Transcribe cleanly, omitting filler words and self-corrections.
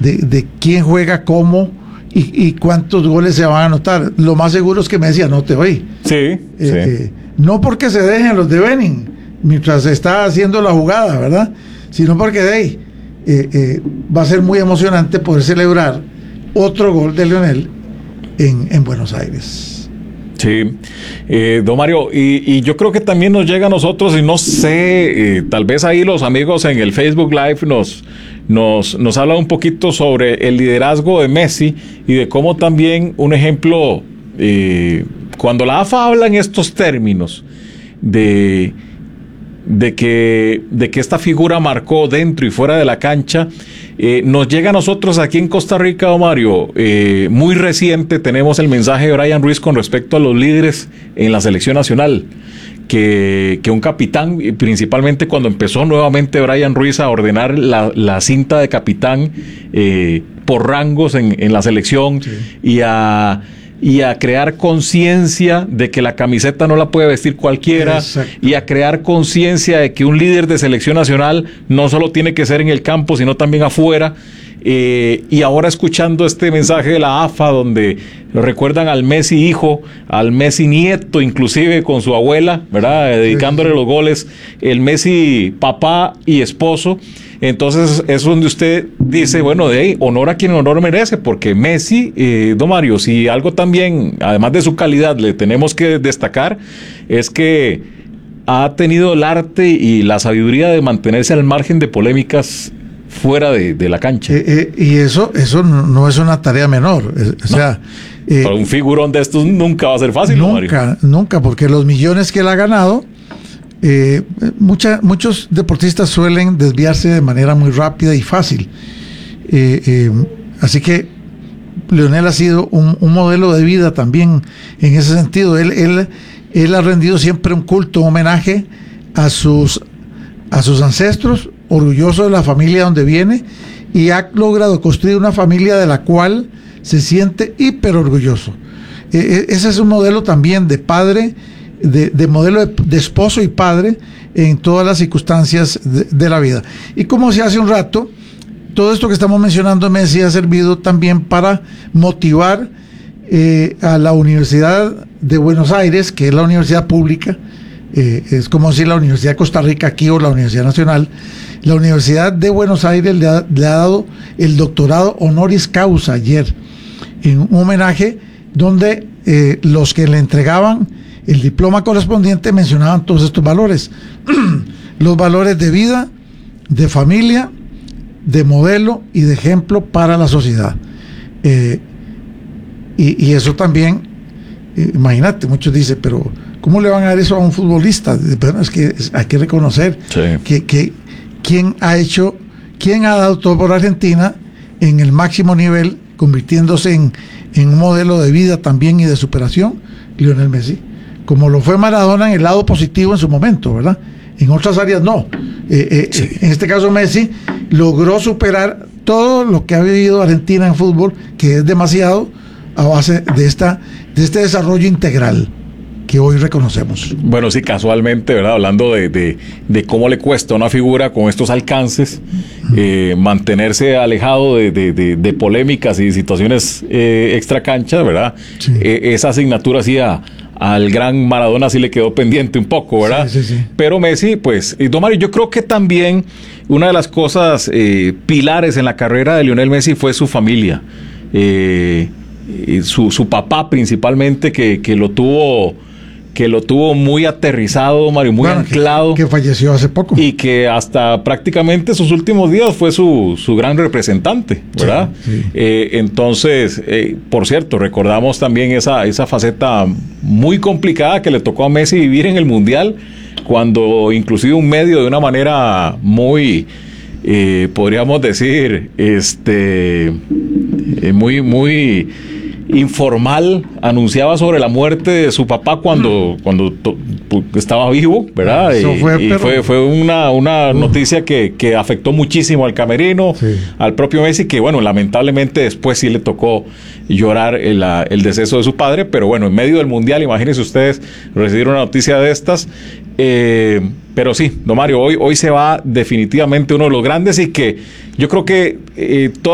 de quién juega cómo y cuántos goles se van a anotar. Lo más seguro es que Messi anote hoy. Sí, no porque se dejen los de Benin mientras se está haciendo la jugada, ¿verdad? Sino porque de ahí va a ser muy emocionante poder celebrar otro gol de Lionel en Buenos Aires. Sí, don Mario, y yo creo que también nos llega a nosotros, y no sé, tal vez ahí los amigos en el Facebook Live nos hablan un poquito sobre el liderazgo de Messi y de cómo también, un ejemplo, cuando la AFA habla en estos términos de que esta figura marcó dentro y fuera de la cancha, nos llega a nosotros aquí en Costa Rica, don Mario, muy reciente. Tenemos el mensaje de Brian Ruiz con respecto a los líderes en la selección nacional, que un capitán, principalmente cuando empezó nuevamente Brian Ruiz a ordenar la cinta de capitán por rangos en la selección, sí, y a crear conciencia de que la camiseta no la puede vestir cualquiera. Exacto. Y a crear conciencia de que un líder de selección nacional no solo tiene que ser en el campo, sino también afuera. Y ahora escuchando este mensaje de la AFA, donde recuerdan al Messi hijo, al Messi nieto, inclusive con su abuela, ¿verdad? Dedicándole los goles, el Messi papá y esposo. Entonces es donde usted dice, bueno, de ahí, honor a quien honor merece, porque Messi, don Mario, si algo también, además de su calidad, le tenemos que destacar, es que ha tenido el arte y la sabiduría de mantenerse al margen de polémicas fuera de la cancha. Y eso no es una tarea menor. O sea, para un figurón de estos nunca va a ser fácil, nunca, porque los millones que él ha ganado, muchos deportistas suelen desviarse de manera muy rápida y fácil. Así que Lionel ha sido un modelo de vida también en ese sentido. Él ha rendido siempre un culto, un homenaje a sus ancestros, orgulloso de la familia donde viene, y ha logrado construir una familia de la cual se siente hiper orgulloso. Ese es un modelo también de padre, de modelo de esposo y padre en todas las circunstancias de la vida. Y como se hace un rato, todo esto que estamos mencionando, Messi, ha servido también para motivar a la Universidad de Buenos Aires, que es la universidad pública, es como decir la Universidad de Costa Rica aquí o la Universidad Nacional. La Universidad de Buenos Aires le ha dado el doctorado honoris causa ayer, en un homenaje donde los que le entregaban el diploma correspondiente mencionaban todos estos valores. Los valores de vida, de familia, de modelo y de ejemplo para la sociedad. Y eso también, imagínate, muchos dicen, pero ¿cómo le van a dar eso a un futbolista? Pero es que hay que reconocer, sí, que quién ha dado todo por Argentina en el máximo nivel, convirtiéndose en un modelo de vida también y de superación, Lionel Messi. Como lo fue Maradona en el lado positivo en su momento, ¿verdad? En otras áreas no. Sí. En este caso Messi logró superar todo lo que ha vivido Argentina en fútbol, que es demasiado, a base de este desarrollo integral que hoy reconocemos. Bueno, sí, casualmente, ¿verdad? Hablando de cómo le cuesta a una figura con estos alcances mantenerse alejado de polémicas y situaciones extracanchas, ¿verdad? Sí. Esa asignatura sí al gran Maradona sí le quedó pendiente un poco, ¿verdad? Sí, sí, sí. Pero Messi, pues, don Mario, yo creo que también una de las cosas pilares en la carrera de Lionel Messi fue su familia. Su papá principalmente, que lo tuvo muy aterrizado, Mario, muy anclado. Que falleció hace poco. Y que hasta prácticamente sus últimos días fue su gran representante, ¿verdad? Sí, sí. Entonces, por cierto, recordamos también esa faceta muy complicada que le tocó a Messi vivir en el Mundial, cuando inclusive un medio de una manera muy, podríamos decir, muy informal, anunciaba sobre la muerte de su papá cuando estaba vivo, ¿verdad? Fue una noticia que afectó muchísimo al camerino, sí, al propio Messi, que bueno, lamentablemente después sí le tocó llorar el deceso de su padre, pero bueno, en medio del Mundial, imagínense ustedes recibir una noticia de estas. Pero sí, don Mario, hoy se va definitivamente uno de los grandes, y que yo creo que